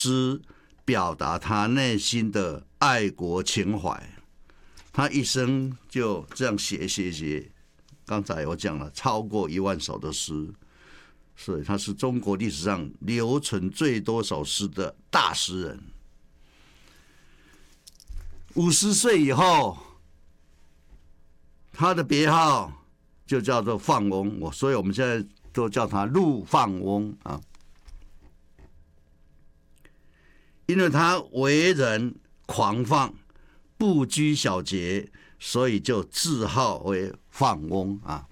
诗表达他内心的爱国情怀。他一生就这样写。刚才我讲了，超过1万首的诗，所以他是中国历史上留存最多首诗的大诗人。50岁以后，他的别号就叫做放翁，所以我们现在都叫他陆放翁啊。因为他为人狂放，不拘小节，所以就自号为放翁啊。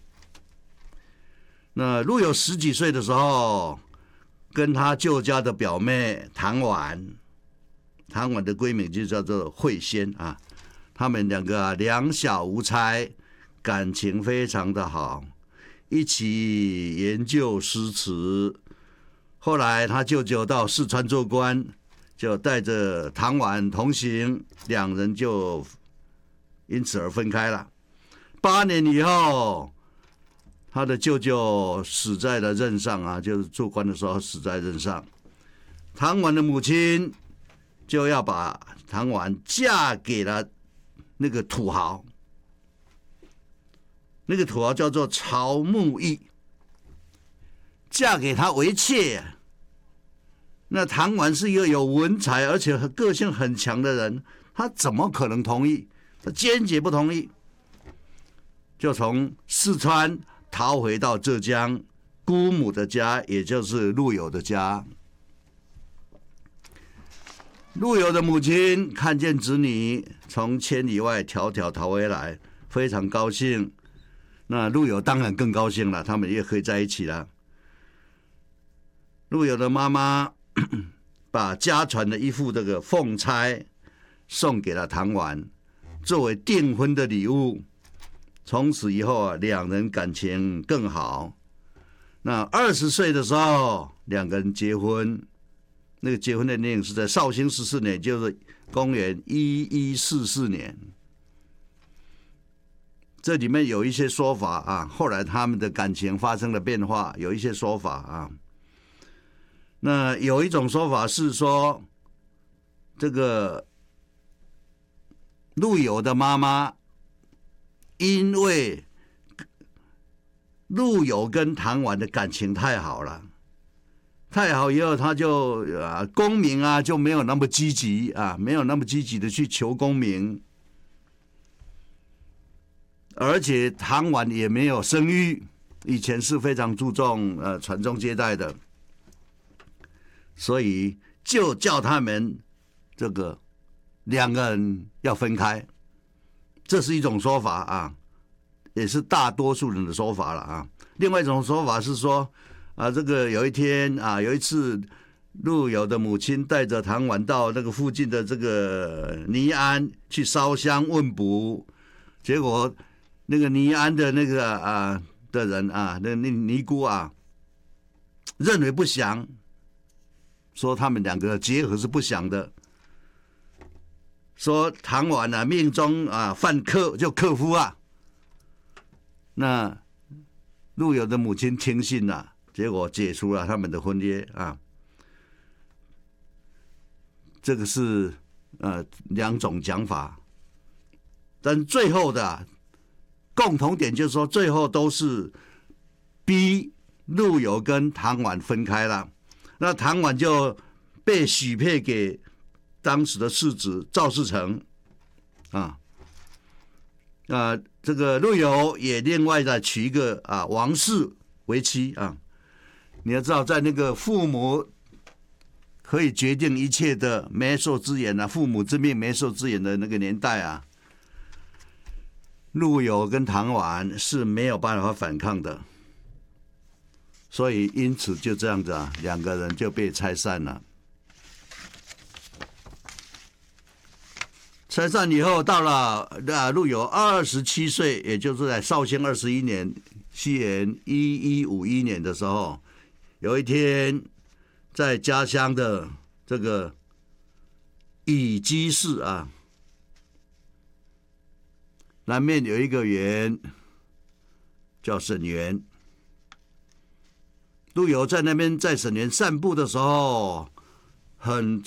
那陆游10几岁的时候，跟他舅家的表妹唐婉的闺名就叫做慧仙啊，他们两个两小无猜，感情非常的好，一起研究诗词。后来他舅舅到四川做官，就带着唐婉同行，两人就因此而分开了。8年以后，他的舅舅死在了任上啊，就是做官的时候死在任上。唐婉的母亲就要把唐婉嫁给了那个土豪，那个土豪叫做曹木易，嫁给他为妾。那唐婉是一个有文采而且个性很强的人，他怎么可能同意？他坚决不同意，就从四川逃回到浙江姑母的家，也就是陆游的家。陆游的母亲看见子女从千里外迢迢逃回来，非常高兴。那陆游当然更高兴了，他们也可以在一起了。陆游的妈妈把家传的一副这个凤钗送给了唐婉，作为订婚的礼物。从此以后啊，两人感情更好。那20岁的时候，两个人结婚。那个结婚的年是在绍兴14年，就是公元1144年。这里面有一些说法啊，后来他们的感情发生了变化，有一些说法啊。那有一种说法是说，这个陆游的妈妈因为陆游跟唐婉的感情太好了，太好以后，他就功名啊就没有那么积极啊，没有那么积极的去求功名，而且唐婉也没有生育，以前是非常注重传宗接代的，所以就叫他们这个两个人要分开，这是一种说法啊，也是大多数人的说法了啊。另外一种说法是说，这个有一次，陆游的母亲带着唐婉到那个附近的这个尼安去烧香问卜，结果那个尼安的那个的人啊，那尼姑啊，认为不祥，说他们两个结合是不祥的，说唐婉啊命中犯克，就克夫啊。那陆游的母亲听信了。结果解除了他们的婚约啊，这个是两种讲法，但最后的共同点就是说，最后都是逼陆游跟唐婉分开了。那唐婉就被许配给当时的世子赵世成这个陆游也另外再娶一个王氏为妻啊。你要知道，在那个父母可以决定一切的媒妁之言父母之命媒妁之言的那个年代啊，陆游跟唐婉是没有办法反抗的，所以因此就这样子两个人就被拆散了。拆散以后，到了陆游27岁，也就是在绍兴21年，西元1151年的时候。有一天，在家乡的这个乙基市南面有一个园叫沈园。陆游在那边在沈园散步的时候，很